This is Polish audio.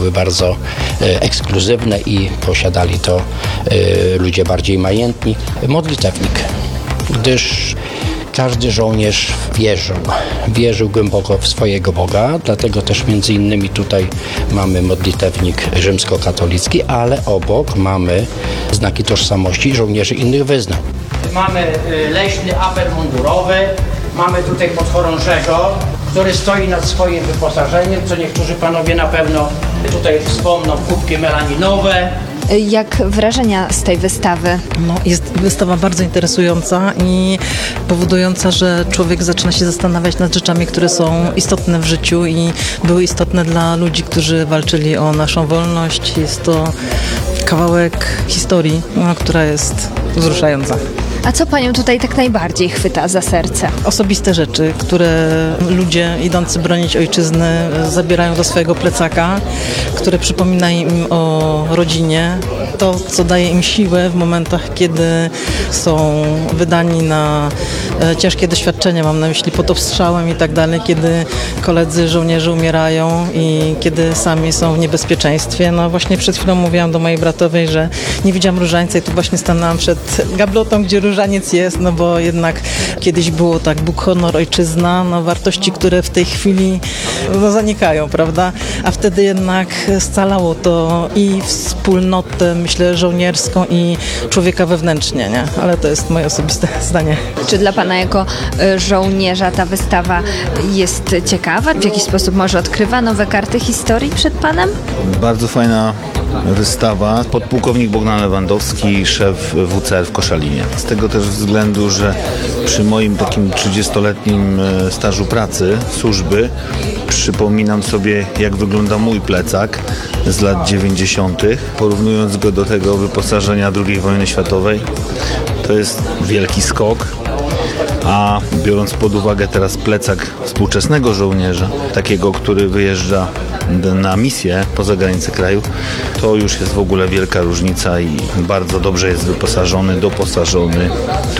były bardzo ekskluzywne i posiadali to ludzie bardziej majętni. Modlitewnik, gdyż każdy żołnierz wierzył głęboko w swojego Boga, dlatego też między innymi tutaj mamy modlitewnik rzymskokatolicki, ale obok mamy znaki tożsamości żołnierzy innych wyznań. Mamy leśny apel mundurowy, mamy tutaj podchorążego, który stoi nad swoim wyposażeniem, co niektórzy panowie na pewno tutaj wspomną, kubki melaninowe. Jak wrażenia z tej wystawy? Jest wystawa bardzo interesująca i powodująca, że człowiek zaczyna się zastanawiać nad rzeczami, które są istotne w życiu i były istotne dla ludzi, którzy walczyli o naszą wolność. Jest to kawałek historii, która jest wzruszająca. A co panią tutaj tak najbardziej chwyta za serce? Osobiste rzeczy, które ludzie idący bronić ojczyzny zabierają do swojego plecaka, które przypominają im o rodzinie. To, co daje im siłę w momentach, kiedy są wydani na ciężkie doświadczenia, mam na myśli pod obstrzałem i tak dalej, kiedy koledzy żołnierze umierają i kiedy sami są w niebezpieczeństwie. Właśnie przed chwilą mówiłam do mojej bratowej, że nie widziałam różańca i tu właśnie stanęłam przed gablotą, gdzie różaniec jest, bo jednak kiedyś było tak, Bóg, honor, ojczyzna, wartości, które w tej chwili zanikają, prawda? A wtedy jednak scalało to i wspólnotę, myślę, żołnierską i człowieka wewnętrznie, nie? Ale to jest moje osobiste zdanie. Czy dla pana jako żołnierza ta wystawa jest ciekawa? W jaki sposób może odkrywa nowe karty historii przed panem? Bardzo fajna wystawa. Podpułkownik Bogdan Lewandowski, szef WCR w Koszalinie. Z tego też względu, że przy moim takim 30-letnim stażu pracy, służby, przypominam sobie, jak wygląda mój plecak z lat 90., porównując go do tego wyposażenia II wojny światowej. To jest wielki skok. A biorąc pod uwagę teraz plecak współczesnego żołnierza, takiego, który wyjeżdża na misję poza granice kraju, to już jest w ogóle wielka różnica i bardzo dobrze jest wyposażony, doposażony.